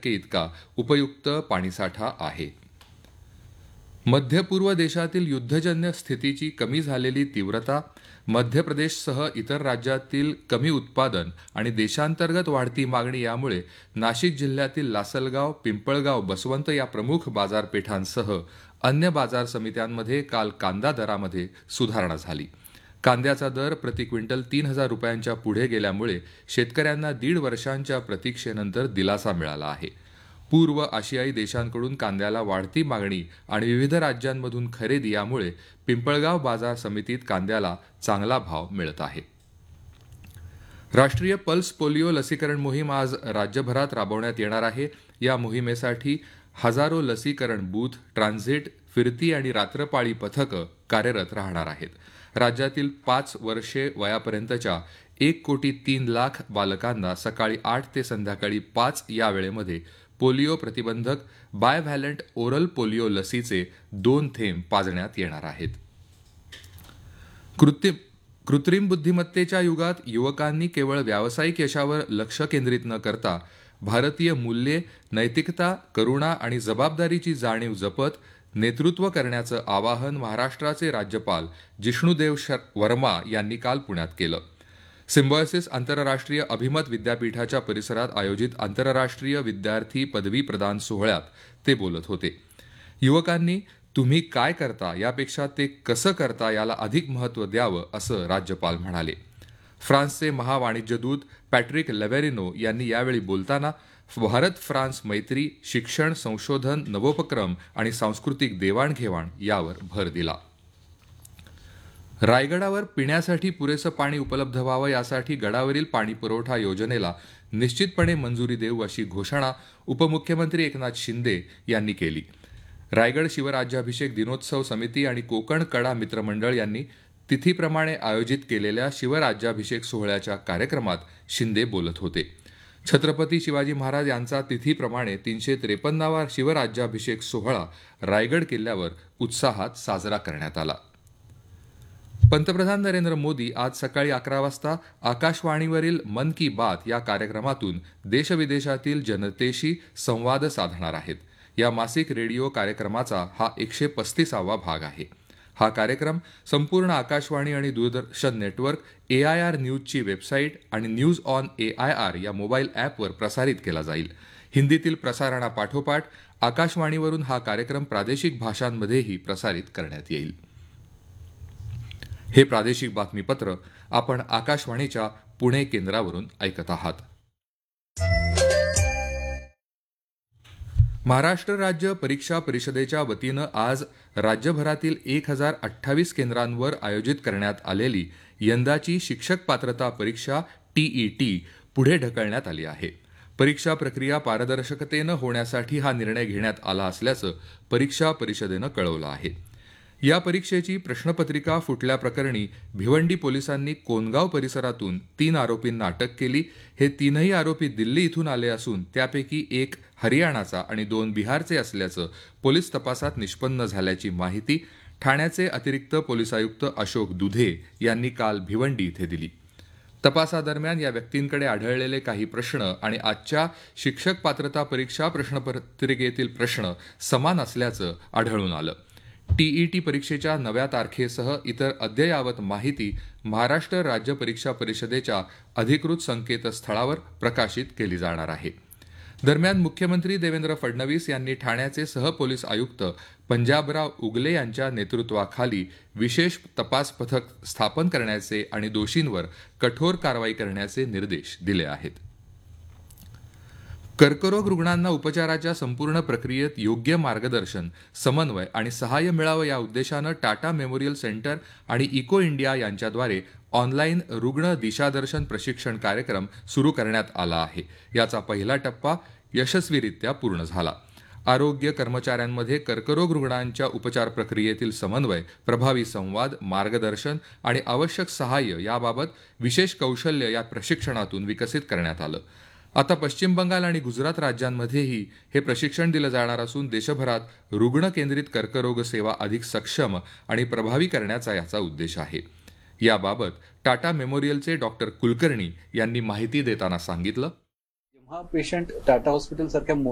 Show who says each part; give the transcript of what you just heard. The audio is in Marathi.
Speaker 1: टक्के इतका उपयुक्त पाणीसाठा आहे. मध्य पूर्व देशातील युद्धजन्य स्थितीची कमी झालेली तीव्रता, मध्य प्रदेशसह इतर राज्यातील कमी उत्पादन आणि देशांतर्गत वाढती मागणी यामुळे नाशिक जिल्ह्यातील लासलगाव, पिंपळगाव, बसवंत या प्रमुख बाजारपेठांसह अन्य बाजार समित्यांमध्ये काल कांदा दरामध्ये सुधारणा झाली. कांद्याचा दर प्रति क्विंटल 3,000 रुपयांच्या पुढे गेल्यामुळे शेतकऱ्यांना 1.5 वर्षांच्या प्रतीक्षेनंतर दिलासा मिळाला आहे. पूर्व आशियाई देशांकडून कांद्याला वाढती मागणी आणि विविध राज्यांमधून खरेदी यामुळे पिंपळगाव बाजार समितीत कांद्याला चांगला भाव मिळत आहे. राष्ट्रीय पल्स पोलिओ लसीकरण मोहीम आज राज्यभरात राबवण्यात येणार आहे. या मोहिमेसाठी हजारो लसीकरण बूथ, ट्रान्झिट, फिरती आणि रात्रपाळी पथकं कार्यरत राहणार आहेत. राज्यातील 5 वर्षे वयापर्यंतच्या 1,03,00,000 बालकांना सकाळी 8 ते संध्याकाळी 5 या वेळेमध्ये पोलिओ प्रतिबंधक बायव्हॅलंट ओरल पोलिओ लसीचे 2 थेंब पाजण्यात येणार आहेत. कृत्रिम बुद्धिमत्तेच्या युगात युवकांनी केवळ व्यावसायिक यशावर लक्ष केंद्रित न करता भारतीय मूल्ये, नैतिकता, करुणा आणि जबाबदारीची जाणीव जपत नेतृत्व करण्याचं आवाहन महाराष्ट्राचे राज्यपाल जिष्णुदेव वर्मा यांनी काल पुण्यात केलं. सिम्बायोसिस आंतरराष्ट्रीय अभिमत विद्यापीठाच्या परिसरात आयोजित आंतरराष्ट्रीय विद्यार्थी पदवी प्रदान सोहळ्यात ते बोलत होते. युवकांनी तुम्ही काय करता यापेक्षा ते कसं करता याला अधिक महत्त्व द्यावं असं राज्यपाल म्हणाले. फ्रान्सचे महावाणिज्यदूत पॅट्रिक लेव्हेरिनो यांनी यावेळी बोलताना भारत फ्रान्स मैत्री, शिक्षण, संशोधन, नवोपक्रम आणि सांस्कृतिक देवाणघेवाण यावर भर दिला. रायगडावर पिण्यासाठी पुरेसं पाणी उपलब्ध व्हावं यासाठी गडावरील पाणी पुरवठा योजनेला निश्चितपणे मंजुरी देऊ अशी घोषणा उपमुख्यमंत्री एकनाथ शिंदे यांनी केली. रायगड शिवराज्याभिषेक दिनोत्सव समिती आणि कोकण कडा मित्रमंडळ यांनी तिथीप्रमाणे आयोजित केलेल्या शिवराज्याभिषेक सोहळ्याच्या कार्यक्रमात शिंदे बोलत होते. छत्रपती शिवाजी महाराज यांचा तिथीप्रमाणे 353वा शिवराज्याभिषेक सोहळा रायगड किल्ल्यावर उत्साहात साजरा करण्यात आला. पंतप्रधान नरेंद्र मोदी आज सकाळी 11 वाजता आकाशवाणीवरील मन की बात या कार्यक्रमातून देशविदेशातील जनतेशी संवाद साधणार आहेत. या मासिक रेडिओ कार्यक्रमाचा हा 135वा भाग आहे. हा कार्यक्रम संपूर्ण आकाशवाणी आणि दूरदर्शन नेटवर्क, AIR न्यूजची वेबसाईट आणि न्यूज ऑन AIR या मोबाईल ॲपवर प्रसारित केला जाईल. हिंदीतील प्रसारणापाठोपाठ आकाशवाणीवरून हा कार्यक्रम प्रादेशिक भाषांमध्येही प्रसारित करण्यात येईल. हे प्रादेशिक बातमीपत्र आपण आकाशवाणीच्या पुणे केंद्रावरून ऐकत आहात. महाराष्ट्र राज्य परीक्षा परिषदेच्या वतीनं आज राज्यभरातील 1028 केंद्रांवर आयोजित करण्यात आलेली यंदाची शिक्षक पात्रता परीक्षा TET पुढे ढकलण्यात आली आहे. परीक्षा प्रक्रिया पारदर्शकतेनं होण्यासाठी हा निर्णय घेण्यात आला असल्याचं परीक्षा परिषदेनं कळवलं आहे. या परीक्षेची प्रश्नपत्रिका फुटल्याप्रकरणी भिवंडी पोलिसांनी कोनगाव परिसरातून 3 आरोपींना अटक केली. हे 3ही आरोपी दिल्ली इथून आले असून त्यापैकी 1 हरियाणाचा आणि 2 बिहारचे असल्याचं पोलीस तपासात निष्पन्न झाल्याची माहिती ठाण्याचे अतिरिक्त पोलीस आयुक्त अशोक दुधे यांनी काल भिवंडी इथे दिली. तपासादरम्यान या व्यक्तींकडे आढळलेले काही प्रश्न आणि आजच्या शिक्षक पात्रता परीक्षा प्रश्नपत्रिकेतील प्रश्न समान असल्याचं आढळून आलं. TET परीक्षेच्या नव्या तारखेसह इतर अद्ययावत माहिती महाराष्ट्र राज्य परीक्षा परिषदेच्या अधिकृत संकेतस्थळावर प्रकाशित केली जाणार आहे. दरम्यान मुख्यमंत्री देवेंद्र फडणवीस यांनी ठाण्याचे सहपोलीस आयुक्त पंजाबराव उगले यांच्या नेतृत्वाखाली विशेष तपास पथक स्थापन करण्याचे आणि दोषींवर कठोर कारवाई करण्याचे निर्देश दिले आहेत. कर्करोग रुग्णांना उपचाराच्या संपूर्ण प्रक्रियेत योग्य मार्गदर्शन, समन्वय आणि सहाय्य मिळावं या उद्देशानं टाटा मेमोरियल सेंटर आणि इको इंडिया यांच्याद्वारे ऑनलाईन रुग्ण दिशादर्शन प्रशिक्षण कार्यक्रम सुरू करण्यात आला आहे. याचा पहिला टप्पा यशस्वीरित्या पूर्ण झाला. आरोग्य कर्मचाऱ्यांमध्ये कर्करोग रुग्णांच्या उपचार प्रक्रियेतील समन्वय, प्रभावी संवाद, मार्गदर्शन आणि आवश्यक सहाय्य याबाबत विशेष कौशल्य या प्रशिक्षणातून विकसित करण्यात आलं. आता पश्चिम बंगाल आणि गुजरात राज्यांमध्येही हे प्रशिक्षण दिलं जाणार असून देशभरात रुग्ण केंद्रित कर्करोग सेवा अधिक सक्षम आणि प्रभावी करण्याचा याचा उद्देश आहे. याबाबत टाटा मेमोरियलचे डॉक्टर कुलकर्णी यांनी माहिती देताना सांगितलं.
Speaker 2: जेव्हा पेशंट टाटा हॉस्पिटल सारख्या